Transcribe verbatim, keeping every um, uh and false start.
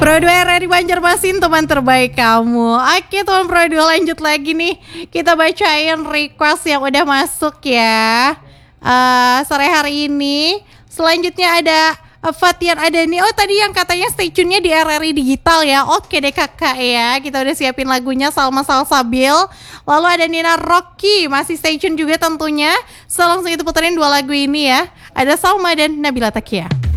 Pro dua R R I Banjarmasin, teman terbaik kamu. Oke teman Pro dua, lanjut lagi nih. Kita bacain request yang udah masuk ya uh, sore hari ini. Selanjutnya ada uh, Fatian Adani. Oh tadi yang katanya stay tune-nya di R R I Digital ya. Oke deh kakak ya, kita udah siapin lagunya Salma Salsabil. Lalu ada Nina Rocky, masih stay tune juga tentunya. So langsung kita puterin dua lagu ini ya. Ada Salma dan Nabila Takia.